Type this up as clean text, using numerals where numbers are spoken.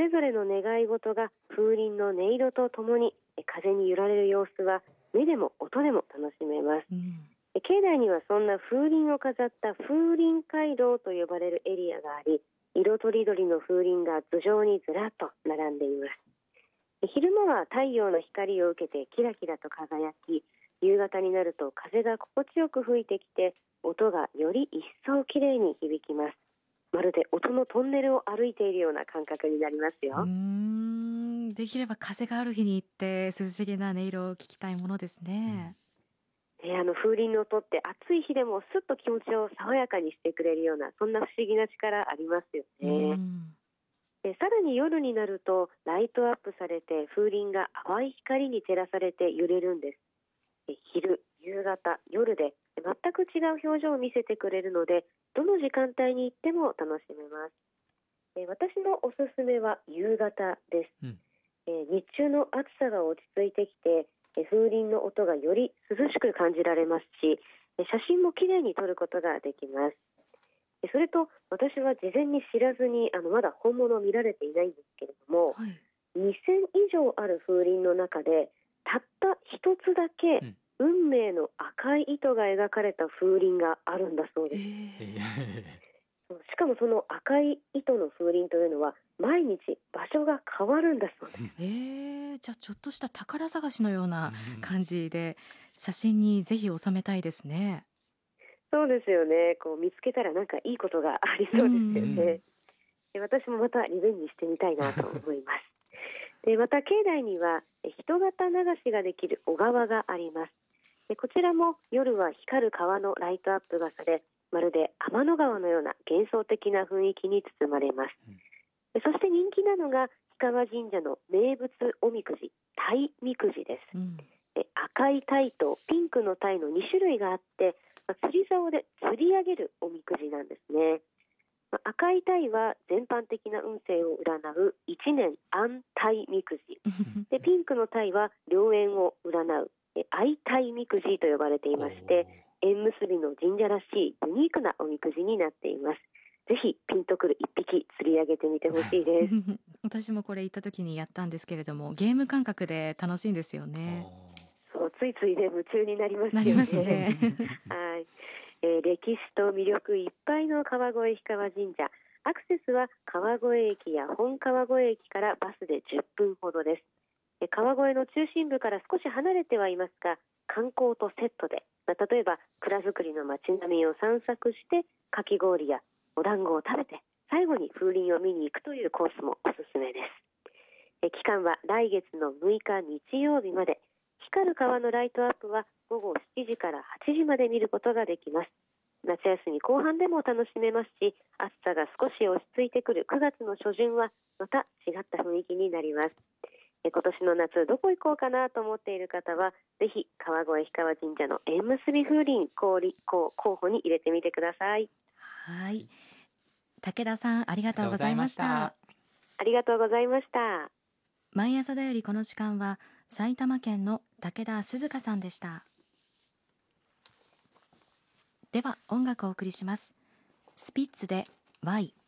れぞれの願い事が風鈴の音色とともに風に揺られる様子は目でも音でも楽しめます。境内にはそんな風鈴を飾った風鈴街道と呼ばれるエリアがあり、色とりどりの風鈴が頭上にずらっと並んでいます。昼間は太陽の光を受けてキラキラと輝き、夕方になると風が心地よく吹いてきて、音がより一層きれいに響きます。まるで音のトンネルを歩いているような感覚になりますよ。 できれば風がある日に行って涼しげな音色を聞きたいものですね。 風鈴の音って暑い日でもすっと気持ちを爽やかにしてくれるような、そんな不思議な力ありますよね。さらに夜になるとライトアップされて風鈴が淡い光に照らされて揺れるんです。昼、夕方、夜で全く違う表情を見せてくれるので、どの時間帯に行っても楽しめます。私のおすすめは夕方です。日中の暑さが落ち着いてきて、風鈴の音がより涼しく感じられますし、写真もきれいに撮ることができます。それと私は事前に知らずにまだ本物を見られていないんですけれども、2000以上ある風鈴の中でたった一つだけ運命の赤い糸が描かれた風鈴があるんだそうです。しかもその赤い糸の風鈴というのは毎日場所が変わるんだそうです。 じゃあちょっとした宝探しのような感じで写真にぜひ収めたいですね。 そうですよね。見つけたらなんかいいことがありそうですよね。私もまたリベンジしてみたいなと思います。でまた境内には人型流しができる小川があります。こちらも夜は光る川のライトアップがされ、まるで天の川のような幻想的な雰囲気に包まれます。そして人気なのが氷川神社の名物おみくじ、鯛みくじです。赤い鯛とピンクの鯛の2種類があって、釣り竿で釣り上げるおみくじなんですね。赤い鯛は全般的な運勢を占う一年安鯛みくじで、ピンクの鯛は良縁を占う愛鯛みくじと呼ばれていまして、縁結びの神社らしいユニークなおみくじになっています。ぜひピンとくる一匹釣り上げてみてほしいです私もこれ行った時にやったんですけれども、ゲーム感覚で楽しいんですよね。 そう、ついついで夢中になりますよね。 なりますねはい、歴史と魅力いっぱいの川越氷川神社、アクセスは川越駅や本川越駅からバスで10分ほどです。川越の中心部から少し離れてはいますが、観光とセットで、例えば蔵造りの街並みを散策してかき氷やお団子を食べて最後に風鈴を見に行くというコースもおすすめです。期間は来月の6日日曜日まで。光る川のライトアップは午後7時から8時まで見ることができます。夏休み後半でも楽しめますし、暑さが少し落ち着いてくる9月の初旬はまた違った雰囲気になります。今年の夏どこ行こうかなと思っている方は、ぜひ川越氷川神社の縁結び風鈴候補に入れてみてください。 はい、武田さんありがとうございました。 ありがとうございました。 毎朝だよりこの時間は埼玉県の武田鈴香さんでした。では音楽をお送りします。スピッツで Y。